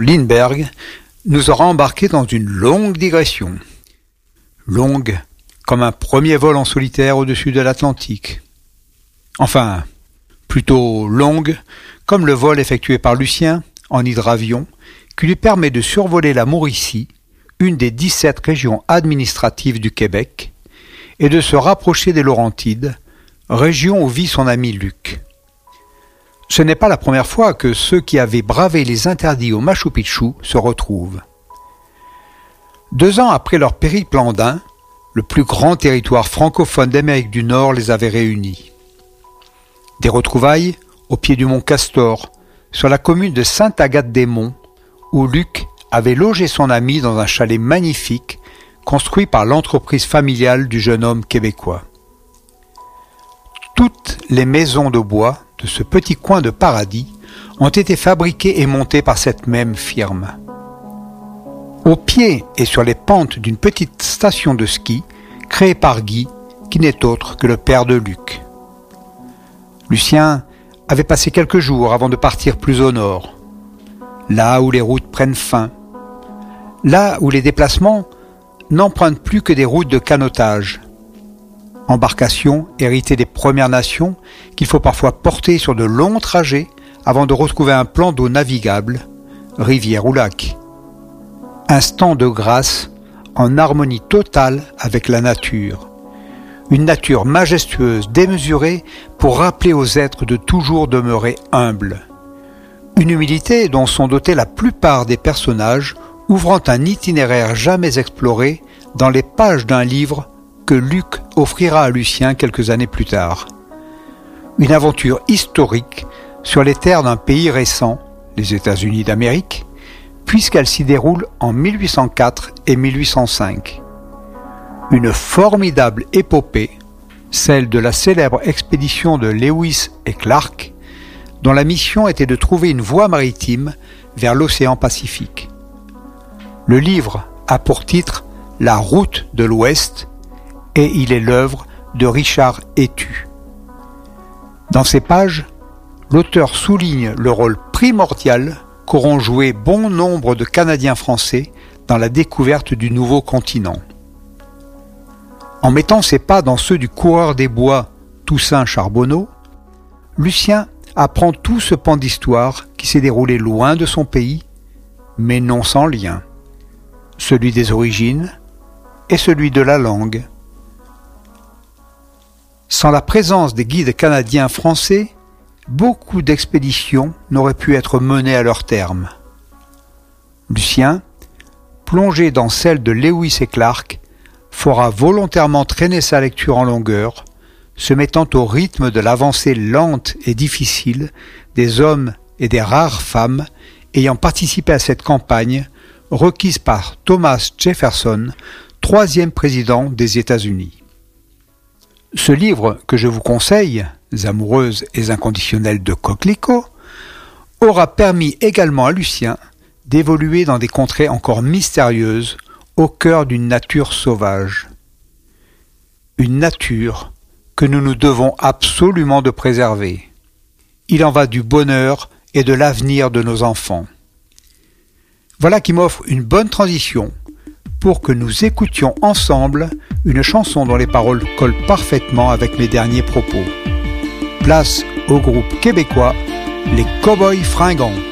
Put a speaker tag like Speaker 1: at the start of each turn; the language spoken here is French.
Speaker 1: Lindbergh nous aura embarqués dans une longue digression. Longue comme un premier vol en solitaire au-dessus de l'Atlantique. Enfin, plutôt longue comme le vol effectué par Lucien en hydravion qui lui permet de survoler la Mauricie, une des 17 régions administratives du Québec, et de se rapprocher des Laurentides, région où vit son ami Luc. Ce n'est pas la première fois que ceux qui avaient bravé les interdits au Machu Picchu se retrouvent. 2 ans après leur périple andin, le plus grand territoire francophone d'Amérique du Nord les avait réunis. Des retrouvailles au pied du mont Castor, sur la commune de Sainte-Agathe-des-Monts, où Luc avait logé son ami dans un chalet magnifique construit par l'entreprise familiale du jeune homme québécois. Toutes les maisons de bois de ce petit coin de paradis ont été fabriquées et montées par cette même firme. Au pied et sur les pentes d'une petite station de ski créée par Guy, qui n'est autre que le père de Luc. Lucien avait passé quelques jours avant de partir plus au nord, là où les routes prennent fin, là où les déplacements n'empruntent plus que des routes de canotage, embarcations héritées des Premières Nations qu'il faut parfois porter sur de longs trajets avant de retrouver un plan d'eau navigable, rivière ou lac. Instant de grâce en harmonie totale avec la nature. Une nature majestueuse, démesurée, pour rappeler aux êtres de toujours demeurer humbles. Une humilité dont sont dotés la plupart des personnages, ouvrant un itinéraire jamais exploré dans les pages d'un livre que Luc offrira à Lucien quelques années plus tard. Une aventure historique sur les terres d'un pays récent, les États-Unis d'Amérique, puisqu'elle s'y déroule en 1804 et 1805. Une formidable épopée, celle de la célèbre expédition de Lewis et Clark, dont la mission était de trouver une voie maritime vers l'océan Pacifique. Le livre a pour titre « La route de l'Ouest » et il est l'œuvre de Richard Hétu. Dans ces pages, l'auteur souligne le rôle primordial qu'auront joué bon nombre de Canadiens français dans la découverte du nouveau continent. En mettant ses pas dans ceux du coureur des bois Toussaint Charbonneau, Lucien apprend tout ce pan d'histoire qui s'est déroulé loin de son pays, mais non sans lien, celui des origines et celui de la langue. Sans la présence des guides canadiens français, beaucoup d'expéditions n'auraient pu être menées à leur terme. Lucien, plongé dans celle de Lewis et Clark, fera volontairement traîner sa lecture en longueur, se mettant au rythme de l'avancée lente et difficile des hommes et des rares femmes ayant participé à cette campagne requise par Thomas Jefferson, 3e président des États-Unis. Ce livre que je vous conseille, Amoureuses et inconditionnelles de Coquelicot, aura permis également à Lucien d'évoluer dans des contrées encore mystérieuses au cœur d'une nature sauvage. Une nature que nous nous devons absolument de préserver. Il en va du bonheur et de l'avenir de nos enfants. Voilà qui m'offre une bonne transition pour que nous écoutions ensemble une chanson dont les paroles collent parfaitement avec mes derniers propos. Place au groupe québécois Les Cowboys Fringants.